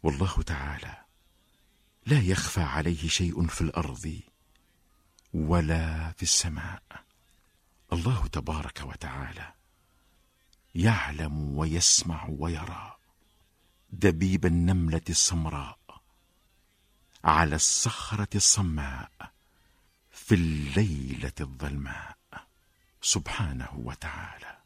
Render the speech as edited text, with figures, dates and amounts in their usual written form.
والله تعالى لا يخفى عليه شيء في الأرض ولا في السماء. الله تبارك وتعالى يعلم ويسمع ويرى دبيب النملة السمراء على الصخرة الصماء في الليلة الظلماء، سبحانه وتعالى.